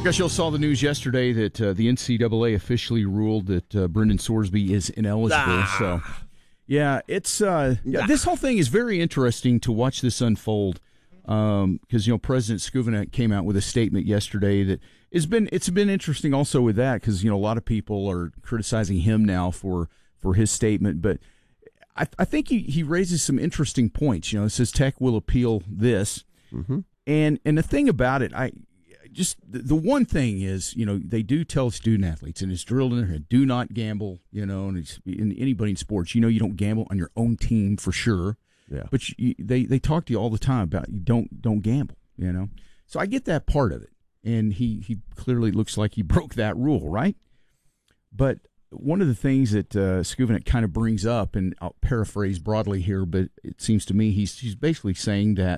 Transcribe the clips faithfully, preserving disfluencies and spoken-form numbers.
I guess you all saw the news yesterday that uh, the N C double A officially ruled that uh, Brendan Sorsby is ineligible. Ah. So, yeah, it's uh, yeah, this whole thing is very interesting to watch this unfold. Because um, you know, President Skouvenek came out with a statement yesterday that has been it's been interesting also with that because you know a lot of people are criticizing him now for for his statement, but I, I think he, he raises some interesting points. You know, it says Tech will appeal this, mm-hmm. and and the thing about it, I. Just the, the one thing is, you know, they do tell student athletes, and it's drilled in their head, do not gamble, you know, and it's, in anybody in sports, you know, you don't gamble on your own team for sure. Yeah. But you, they, they talk to you all the time about you don't don't gamble, you know. So I get that part of it, and he, he clearly looks like he broke that rule, right? But one of the things that uh, Skouvenek kind of brings up, and I'll paraphrase broadly here, but it seems to me he's he's basically saying that,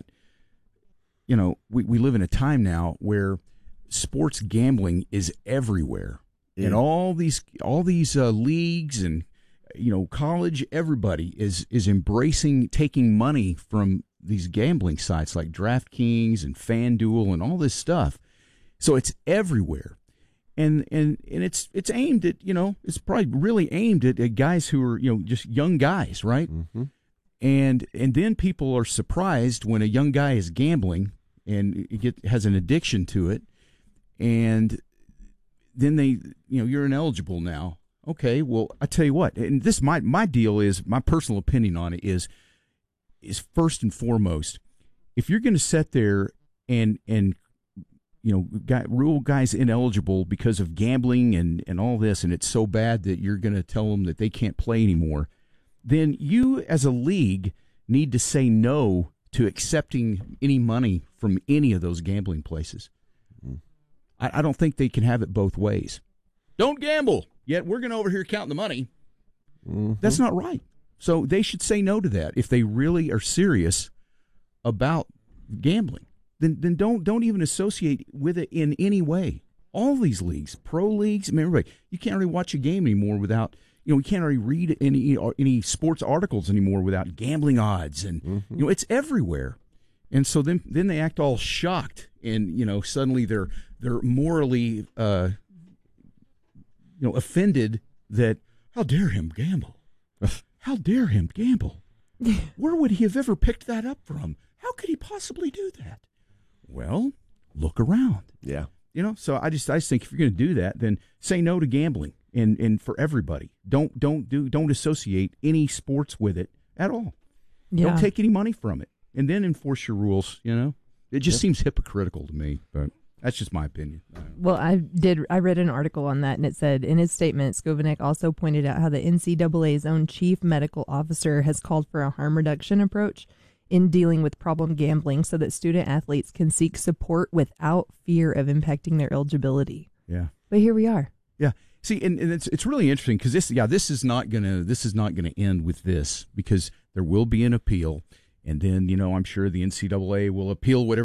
you know, we, we live in a time now where sports gambling is everywhere. Yeah. And all these all these uh, leagues and, you know, college, everybody is, is embracing taking money from these gambling sites like DraftKings and FanDuel and all this stuff. So it's everywhere. And and, and it's it's aimed at, you know, it's probably really aimed at, at guys who are, you know, just young guys, right? Mm-hmm. And and then people are surprised when a young guy is gambling and it get, has an addiction to it, and then they, you know, you're ineligible now. Okay, well, I tell you what, and this my my deal is, my personal opinion on it is, is first and foremost, if you're going to sit there and and you know guy, rule guys ineligible because of gambling and and all this, and it's so bad that you're going to tell them that they can't play anymore, then you as a league need to say no to accepting any money from any of those gambling places. Mm. I, I don't think they can have it both ways. Don't gamble, yet we're going to over here count the money. Mm-hmm. That's not right. So they should say no to that if they really are serious about gambling. Then then don't don't even associate with it in any way. All these leagues, pro leagues, I mean, everybody, you can't really watch a game anymore without, you know, we can't really read any any sports articles anymore without gambling odds, and mm-hmm. you know, it's everywhere. And so then then they act all shocked, and you know, suddenly they're they're morally uh, you know, offended that how dare him gamble? How dare him gamble? Where would he have ever picked that up from? How could he possibly do that? Well, look around. Yeah. You know, so I just I just think if you're going to do that, then say no to gambling, and, and for everybody. Don't don't do don't associate any sports with it at all. Yeah. Don't take any money from it, and then enforce your rules. You know, it just yep. seems hypocritical to me, but that's just my opinion. Well, I did. I read an article on that, and it said in his statement, Skouvenek also pointed out how the N C double A's own chief medical officer has called for a harm reduction approach in dealing with problem gambling so that student athletes can seek support without fear of impacting their eligibility. Yeah. But here we are. Yeah. See, and, and it's it's really interesting because this, yeah, this is not gonna this is not gonna end with this, because there will be an appeal, and then, you know, I'm sure the N C double A will appeal whatever